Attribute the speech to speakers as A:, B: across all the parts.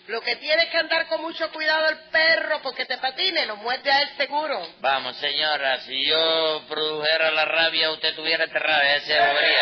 A: Lo que tienes que andar con mucho cuidado el perro, porque te patine, lo muerde a él seguro.
B: Vamos, señora, si yo produjera la rabia, usted tuviera esta rabia, ese bobería.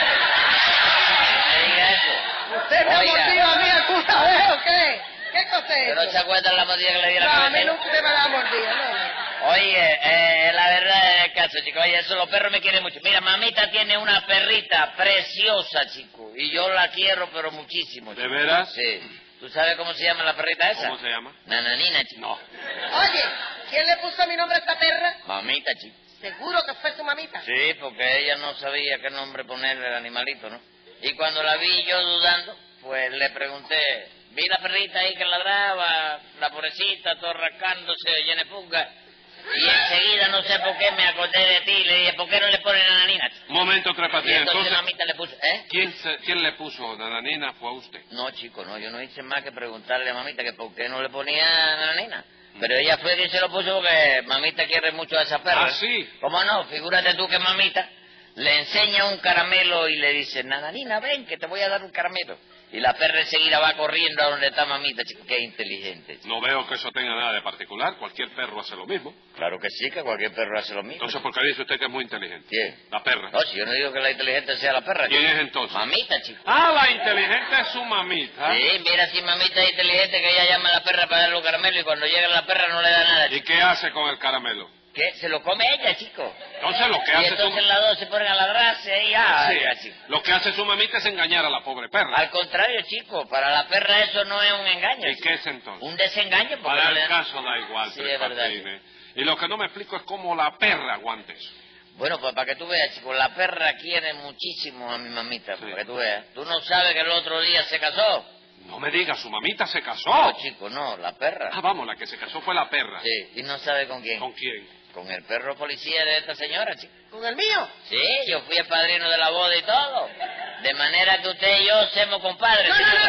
B: No me diga eso.
A: ¿Usted me ha mordido a mí alguna vez o qué? ¿Qué cosa es
B: ¿Pero
A: eso?
B: se acuerda la mordida que le di a la
A: No, a
B: cabeza?
A: mí nunca usted me la ha mordido, no.
B: Oye, la verdad es el caso, chico. Oye, eso, los perros me quieren mucho. Mira, mamita tiene una perrita preciosa, chico. Y yo la quiero, pero muchísimo, chico.
C: ¿De veras?
B: Sí. ¿Tú sabes cómo se llama la perrita esa?
C: ¿Cómo se llama?
B: Nananina, chico.
C: No.
A: Oye, ¿quién le puso mi nombre a esta perra?
B: Mamita, chico.
A: ¿Seguro que fue su mamita?
B: Sí, porque ella no sabía qué nombre ponerle al animalito, ¿no? Y cuando la vi yo dudando, pues le pregunté, vi la perrita ahí que ladraba, la pobrecita, todo rascándose, llena de pulgas, y enseguida, no sé por qué, me acordé de ti y le dije, ¿por qué no le ponen nananina?
C: Un momento, Tres
B: Y
C: Patines.
B: entonces
C: Entonces,
B: mamita le puso, ¿eh?
C: ¿quién le puso nananina? ¿Fue usted?
B: No, chico, no, yo no hice más que preguntarle a mamita que por qué no le ponía nananina. Pero ella fue quien se lo puso porque mamita quiere mucho a esa perra.
C: ¿Ah, sí?
B: ¿Cómo no? Figúrate tú que mamita le enseña un caramelo y le dice, nananina, ven, que te voy a dar un caramelo. Y la perra enseguida va corriendo a donde está mamita, chico. Qué inteligente, chico.
C: No veo que eso tenga nada de particular. Cualquier perro hace lo mismo.
B: Claro que sí, que cualquier perro hace lo mismo.
C: Entonces, ¿por qué dice usted que es muy inteligente?
B: ¿Quién?
C: La perra.
B: No, si yo no digo que la inteligente sea la perra.
C: ¿Quién
B: chico.
C: es entonces?
B: Mamita, chico.
C: Ah, la inteligente es su mamita.
B: Sí, mira si mamita es inteligente que ella llama a la perra para darle un caramelo y cuando llega la perra no le da nada,
C: ¿Y
B: chico.
C: qué hace con el caramelo?
B: ¿Qué? Se lo come ella, chico.
C: Entonces, lo que
B: Y
C: hace
B: entonces las dos se ponen a ladrarse y
C: Sí, lo que hace su mamita es engañar a la pobre perra.
B: Al contrario, chico, para la perra eso no es un engaño.
C: ¿Y
B: chico.
C: qué es entonces?
B: Un desengaño porque
C: Para
B: no
C: el
B: le dan-
C: caso da igual,
B: Sí,
C: Tres
B: es verdad,
C: Patines. Y lo que no me explico es cómo la perra aguanta eso.
B: Bueno, pues para que tú veas, chico, la perra quiere muchísimo a mi mamita,
C: Sí.
B: para que tú veas. ¿Tú no sabes que el otro día se casó?
C: No me digas, su mamita se casó.
B: No, chico, no, la perra.
C: Ah, vamos, la que se casó fue la perra.
B: Sí, y no sabe con quién.
C: ¿Con quién?
B: Con el perro policía de esta señora, chico.
A: ¿Con el mío?
B: Sí, yo fui el padrino de la boda y todo. De manera que usted y yo somos compadres.
A: No,
B: señora.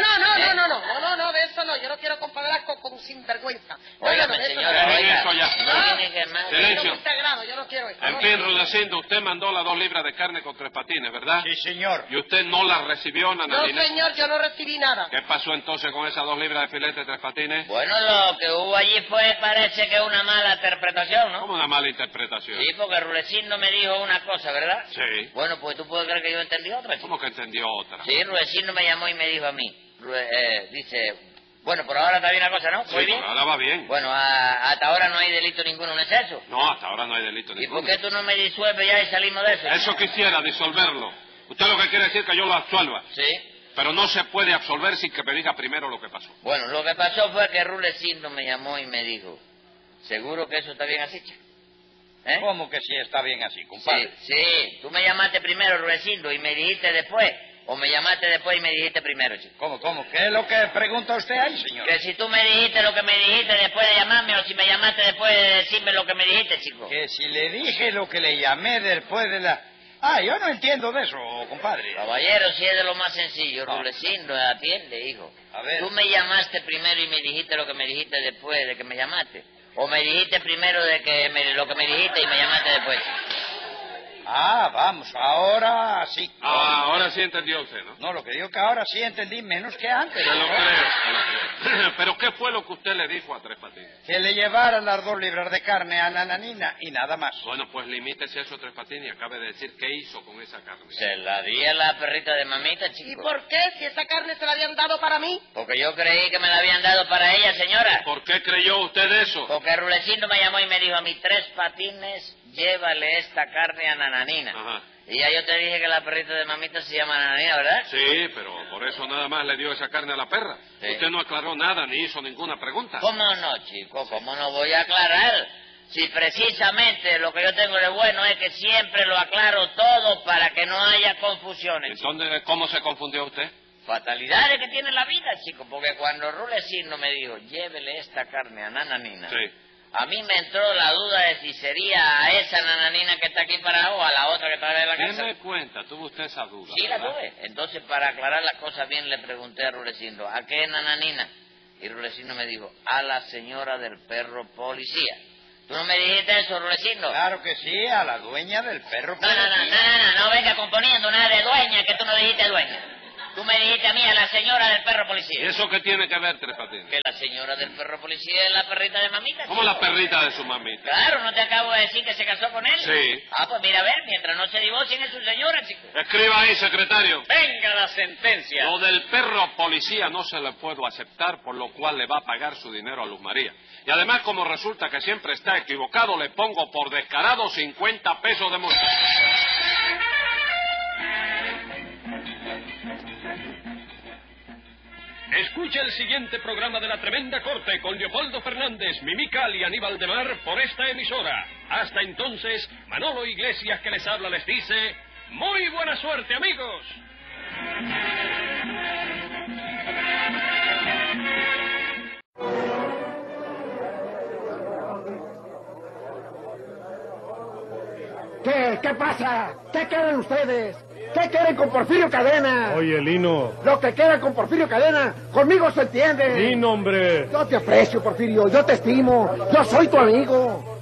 A: no, de eso no. Yo no quiero compadrazgo con sinvergüenza.
B: Óigame,
A: de eso
B: señora,
A: no.
C: Dejen
B: oiga.
C: eso ya.
B: No tiene que más.
C: Silencio.
A: No me sagrado, yo no quiero eso.
C: En
A: no.
C: fin, Rudecindo, usted mandó las 2 libras de carne con Tres Patines, ¿verdad?
D: Sí, señor.
C: ¿Y usted no las recibió,
A: No,
C: Nananina?
A: señor, yo no recibí nada.
C: ¿Qué pasó entonces con esas 2 libras de filete de Tres Patines?
B: Bueno, lo que hubo allí fue, parece que una mala interpretación, ¿no?
C: Como una mala interpretación.
B: Sí, porque Rudecindo me dijo una cosa, ¿verdad?
C: Sí.
B: Bueno, pues tú puedes creer que yo entendí otra, chico.
C: ¿Cómo que entendió otra?
B: Sí, Rudecindo me llamó y me dijo a mí. Dice, bueno, por ahora está bien la cosa, ¿no?
C: Sí,
B: Muy bien.
C: pero ahora va bien.
B: Bueno, hasta ahora no hay delito ninguno en exceso.
C: No, hasta ahora no hay delito
B: ¿Y
C: ninguno.
B: por qué tú no me disuelves ya y salimos de eso?
C: Eso quisiera, disolverlo. Usted lo que quiere decir es que yo lo absuelva.
B: Sí.
C: Pero no se puede absolver sin que me diga primero lo que pasó.
B: Bueno, lo que pasó fue que Rudecindo me llamó y me dijo, ¿seguro que eso está bien así, chico? ¿Eh?
D: ¿Cómo que sí está bien así, compadre?
B: Sí. Tú me llamaste primero, Rudecindo, y me dijiste después. O me llamaste después y me dijiste primero, chico.
D: ¿Cómo? ¿Qué es lo que pregunta usted ahí, señor?
B: Que si tú me dijiste lo que me dijiste después de llamarme o si me llamaste después de decirme lo que me dijiste, chico.
D: Que si le dije lo que le llamé después de la... Ah, yo no entiendo de eso, compadre.
B: Caballero, si es de lo más sencillo,
D: Ah.
B: Rudecindo, atiende, hijo.
D: A ver.
B: Tú me llamaste primero y me dijiste lo que me dijiste después de que me llamaste. O me dijiste primero de que lo que me dijiste y me llamaste después.
D: Ah, vamos, ahora sí.
C: Ah, ahora sí entendió usted, ¿no?
D: No, lo que digo que ahora sí entendí menos que antes.
C: Se lo creo. Pero ¿qué fue lo que usted le dijo a Tres Patines?
D: Que le llevara las 2 libras de carne a Nananina y nada más.
C: Bueno, pues limítese a eso, Tres Patines, y acabe de decir qué hizo con esa carne.
B: Se la di a la perrita de mamita, chico.
A: ¿Y por qué? Si esa carne se la habían dado para mí.
B: Porque yo creí que me la habían dado para ella, señora.
C: ¿Por qué creyó usted eso?
B: Porque Rudecindo me llamó y me dijo a mí, Tres Patines, llévale esta carne a Nananina.
C: Ajá.
B: Y ya yo te dije que la perrita de mamita se llama Nananina, ¿verdad?
C: Sí, pero por eso nada más le dio esa carne a la perra.
B: Sí.
C: Usted no aclaró nada ni hizo ninguna pregunta.
B: ¿Cómo no, chico? ¿Cómo no voy a aclarar? Si precisamente lo que yo tengo de bueno es que siempre lo aclaro todo para que no haya confusiones. chico.
C: Entonces, ¿cómo se confundió usted?
B: Fatalidades que tiene la vida, chico, porque cuando Rudecindo me dijo, llévele esta carne a Nananina,
C: Sí.
B: a mí me entró la duda de si sería a esa Nananina que está aquí parada o a la otra que está en la casa.
C: Deme cuenta, tuvo usted esa duda.
B: Sí, la
C: ¿verdad?
B: tuve. Entonces, para aclarar las cosas bien, le pregunté a Rudecindo, ¿a qué Nananina? Y Rudecindo me dijo, a la señora del perro policía. ¿Tú no me dijiste eso, Rudecindo?
D: Claro que sí, a la dueña del perro.
B: No venga componiendo nada de dueña, que tú no dijiste dueña. Tú me dijiste a mí, a la señora del perro
C: ¿Y
B: policía.
C: eso qué tiene que ver, Tres Patines?
B: Que la señora del perro policía es la perrita de mamita.
C: ¿Cómo la perrita de su mamita?
B: Claro, ¿no te acabo de decir que se casó con él?
C: Sí.
B: Ah, pues mira, a ver, mientras no se divorcien es su señora, chico.
C: Escriba ahí, secretario.
E: Venga la sentencia.
C: Lo del perro policía no se le puedo aceptar, por lo cual le va a pagar su dinero a Luz María. Y además, como resulta que siempre está equivocado, le pongo por descarado 50 pesos de multa.
F: Escucha el siguiente programa de La Tremenda Corte con Leopoldo Fernández, Mimical y Aníbal de Mar por esta emisora. Hasta entonces, Manolo Iglesias que les habla les dice, ¡muy buena suerte, amigos!
G: ¿Qué pasa? ¿Qué quieren ustedes? ¿Qué quieren con Porfirio Cadena?
H: Oye, Lino.
G: Lo que quieran con Porfirio Cadena, conmigo se entiende.
H: Lino, hombre.
G: Yo te aprecio, Porfirio, yo te estimo, yo soy tu amigo.